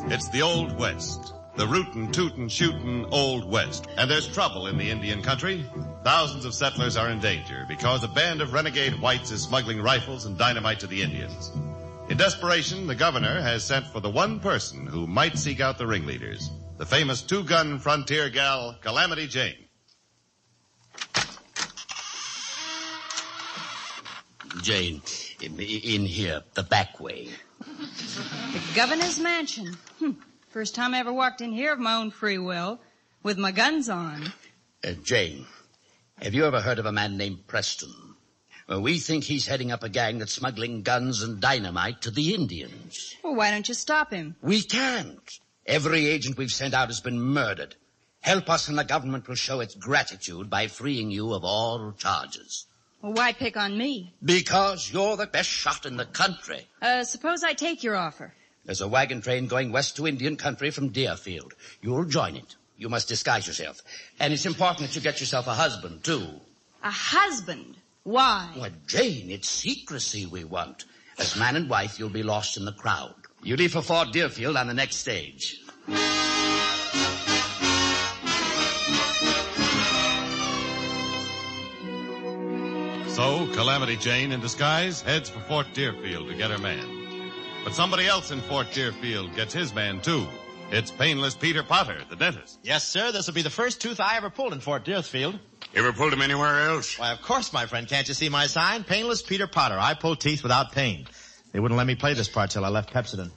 It's the Old West. The rootin', tootin', shootin' Old West. And there's trouble in the Indian country. Thousands of settlers are in danger because a band of renegade whites is smuggling rifles and dynamite to the Indians. In desperation, the governor has sent for the one person who might seek out the ringleaders, the famous two-gun frontier gal, Calamity Jane. Jane, in here, the back way. The governor's mansion. First time I ever walked in here of my own free will, with my guns on. Jane, have you ever heard of a man named Preston? Well, we think he's heading up a gang that's smuggling guns and dynamite to the Indians. Well, why don't you stop him? We can't. Every agent we've sent out has been murdered. Help us and the government will show its gratitude by freeing you of all charges. Well, why pick on me? Because you're the best shot in the country. Suppose I take your offer. There's a wagon train going west to Indian country from Deerfield. You'll join it. You must disguise yourself. And it's important that you get yourself a husband, too. A husband? Why? Well, Jane, it's secrecy we want. As man and wife, you'll be lost in the crowd. You leave for Fort Deerfield on the next stage. So, Calamity Jane, in disguise, heads for Fort Deerfield to get her man. But somebody else in Fort Deerfield gets his man, too. It's painless Peter Potter, the dentist. Yes, sir. This will be the first tooth I ever pulled in Fort Deerfield. You ever pulled him anywhere else? Why, of course, my friend. Can't you see my sign? Painless Peter Potter. I pull teeth without pain. They wouldn't let me play this part till I left Pepsodent.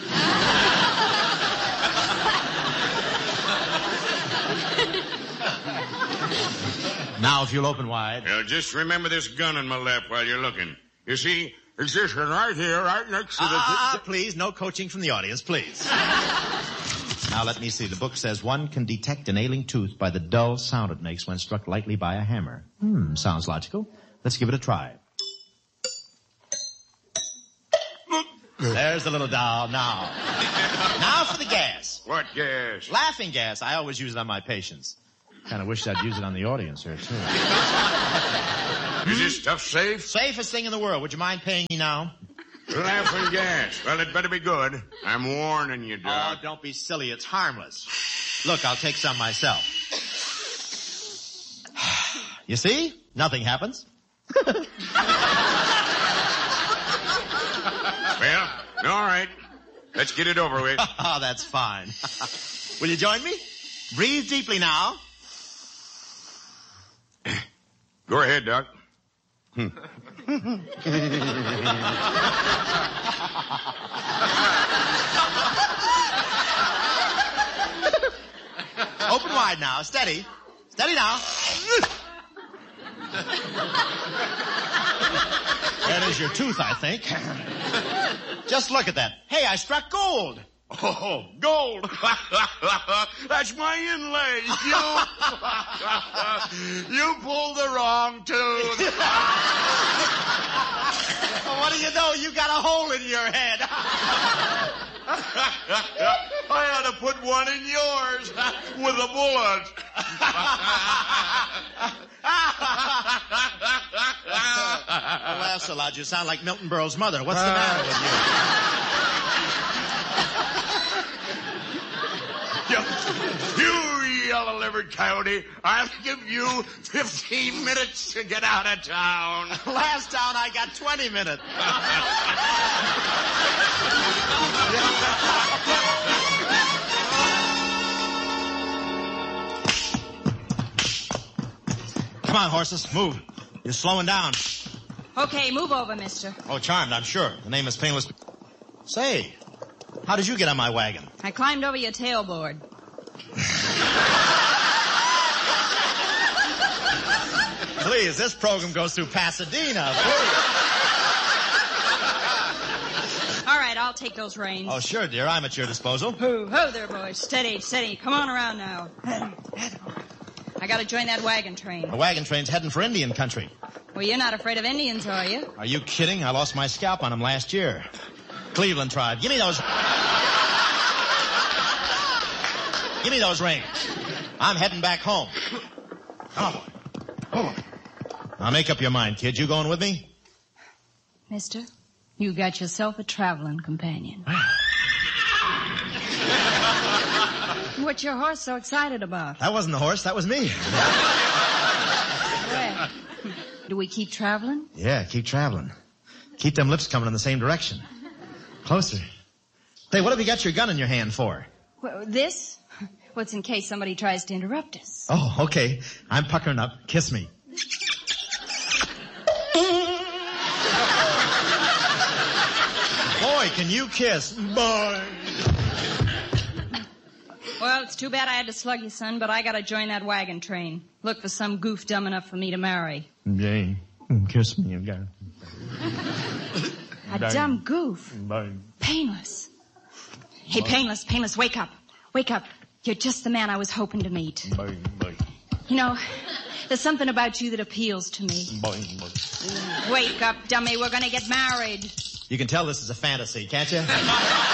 Now, if you'll open wide. Well, just remember this gun in my lap while you're looking. You see, it's this one right here, right next to the... Please, no coaching from the audience, please. Now, let me see. The book says one can detect an ailing tooth by the dull sound it makes when struck lightly by a hammer. Sounds logical. Let's give it a try. There's the little doll. Now. Now for the gas. What gas? Laughing gas. I always use it on my patients. Kind of wish I'd use it on the audience here, too. Is this stuff safe? Safest thing in the world. Would you mind paying me now? Laughing gas. Well, it better be good. I'm warning you, Doc. Oh, don't be silly. It's harmless. Look, I'll take some myself. You see? Nothing happens. Well, all right. Let's get it over with. Oh, that's fine. Will you join me? Breathe deeply now. Go ahead, Doc. Open wide now. Steady. Steady now. That is your tooth, I think. Just look at that. Hey, I struck gold. Oh, gold. That's my inlay. You pulled the wrong tooth. Well, what do you know? You got a hole in your head. I ought to put one in yours with a bullet. Don't laugh so loud. You sound like Milton Berle's mother. What's the matter with you? You yellow-livered coyote, I'll give you 15 minutes to get out of town. Last town I got 20 minutes. Come on, horses, move. You're slowing down. Okay, move over, mister. Oh, charmed, I'm sure. The name is Painless. Say, how did you get on my wagon? I climbed over your tailboard. Please, this program goes through Pasadena. Please. All right, I'll take those reins. Oh, sure, dear. I'm at your disposal. Ho there, boys. Steady, steady. Come on around now. I gotta join that wagon train. The wagon train's heading for Indian country. Well, you're not afraid of Indians, are you? Are you kidding? I lost my scalp on them last year. Cleveland tribe. Give me those... Give me those reins. I'm heading back home. Come on. Oh. Now make up your mind, kid. You going with me? Mister, you got yourself a traveling companion. What's your horse so excited about? That wasn't the horse, that was me. Well, do we keep traveling? Yeah, keep traveling. Keep them lips coming in the same direction. Closer. Hey, what have you got your gun in your hand for? Well, this? What's in case somebody tries to interrupt us? Oh, okay. I'm puckering up. Kiss me. Boy, can you kiss. Boy. Well, it's too bad I had to slug you, son, but I gotta join that wagon train. Look for some goof dumb enough for me to marry. Jane, kiss me again. A dumb goof. Painless. Hey, Painless, wake up. Wake up. You're just the man I was hoping to meet. You know, there's something about you that appeals to me. Wake up, dummy. We're gonna get married. You can tell this is a fantasy, can't you?